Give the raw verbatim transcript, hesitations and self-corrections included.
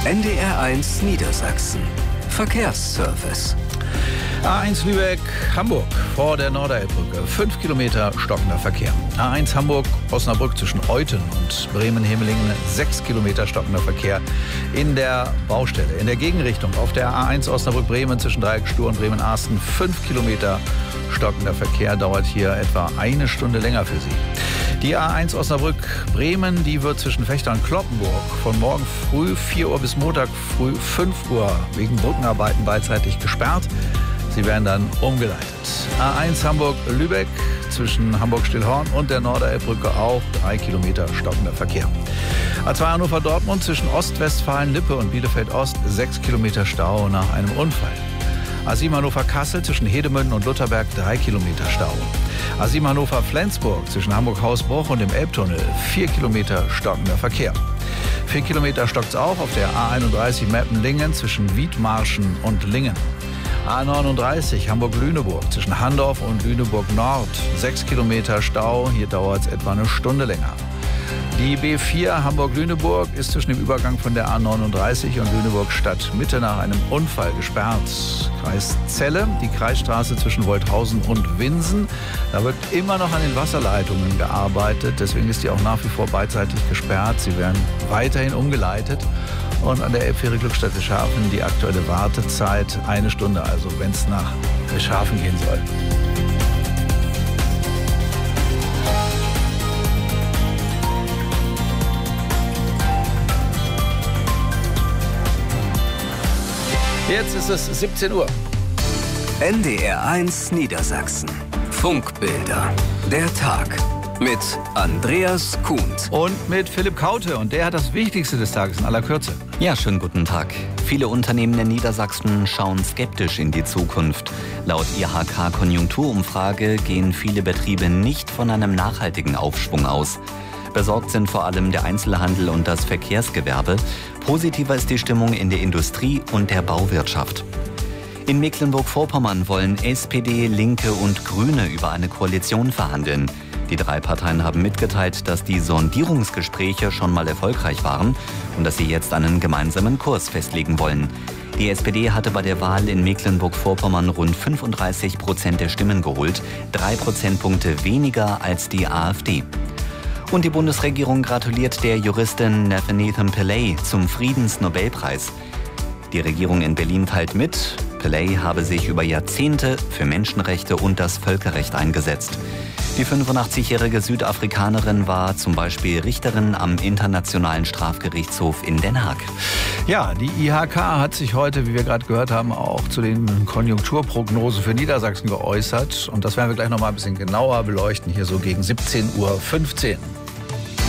N D R eins Niedersachsen. Verkehrsservice. A eins Lübeck, Hamburg vor der Norderelbbrücke. Fünf Kilometer stockender Verkehr. A eins Hamburg, Osnabrück zwischen Euthen und Bremen-Hemelingen. Sechs Kilometer stockender Verkehr in der Baustelle. In der Gegenrichtung auf der A eins Osnabrück-Bremen zwischen Dreieckstuhr und Bremen-Arsten. Fünf Kilometer stockender Verkehr, dauert hier etwa eine Stunde länger für Sie. Die A eins Osnabrück-Bremen, die wird zwischen Vechta und Cloppenburg von morgen früh vier Uhr bis Montag früh fünf Uhr wegen Brückenarbeiten beidseitig gesperrt. Sie werden dann umgeleitet. A eins Hamburg-Lübeck zwischen Hamburg-Stillhorn und der Norderelbbrücke auch drei Kilometer stockender Verkehr. A zwei Hannover-Dortmund zwischen Ostwestfalen-Lippe und Bielefeld-Ost sechs Kilometer Stau nach einem Unfall. A sieben Hannover-Kassel zwischen Hedemünden und Lutherberg drei Kilometer Stau. A sieben Hannover-Flensburg zwischen Hamburg-Hausbruch und dem Elbtunnel vier Kilometer stockender Verkehr. vier Kilometer stockt's auch auf der A einunddreißig Meppen-Lingen zwischen Wiedmarschen und Lingen. A neununddreißig Hamburg-Lüneburg zwischen Handorf und Lüneburg-Nord. sechs Kilometer Stau, hier dauert es etwa eine Stunde länger. Die B vier Hamburg-Lüneburg ist zwischen dem Übergang von der A neununddreißig und Lüneburg-Stadt Mitte nach einem Unfall gesperrt. Kreis Celle, die Kreisstraße zwischen Wolthausen und Winsen. Da wird immer noch an den Wasserleitungen gearbeitet, deswegen ist die auch nach wie vor beidseitig gesperrt. Sie werden weiterhin umgeleitet. Und an der Elbfähre Glückstadt Wischhafen die aktuelle Wartezeit eine Stunde, also wenn es nach Wischhafen gehen soll. Jetzt ist es siebzehn Uhr. N D R eins Niedersachsen. Funkbilder. Der Tag. Mit Andreas Kuhnt. Und mit Philipp Kaute. Und der hat das Wichtigste des Tages in aller Kürze. Ja, schönen guten Tag. Viele Unternehmen in Niedersachsen schauen skeptisch in die Zukunft. Laut I H K-Konjunkturumfrage gehen viele Betriebe nicht von einem nachhaltigen Aufschwung aus. Besorgt sind vor allem der Einzelhandel und das Verkehrsgewerbe. Positiver ist die Stimmung in der Industrie und der Bauwirtschaft. In Mecklenburg-Vorpommern wollen S P D, Linke und Grüne über eine Koalition verhandeln. Die drei Parteien haben mitgeteilt, dass die Sondierungsgespräche schon mal erfolgreich waren und dass sie jetzt einen gemeinsamen Kurs festlegen wollen. Die S P D hatte bei der Wahl in Mecklenburg-Vorpommern rund fünfunddreißig Prozent der Stimmen geholt, drei Prozentpunkte weniger als die AfD. Und die Bundesregierung gratuliert der Juristin Nafaneethon Pillay zum Friedensnobelpreis. Die Regierung in Berlin teilt mit, Pillay habe sich über Jahrzehnte für Menschenrechte und das Völkerrecht eingesetzt. Die fünfundachtzigjährige Südafrikanerin war zum Beispiel Richterin am Internationalen Strafgerichtshof in Den Haag. Ja, die I H K hat sich heute, wie wir gerade gehört haben, auch zu den Konjunkturprognosen für Niedersachsen geäußert. Und das werden wir gleich noch mal ein bisschen genauer beleuchten, hier so gegen siebzehn Uhr fünfzehn.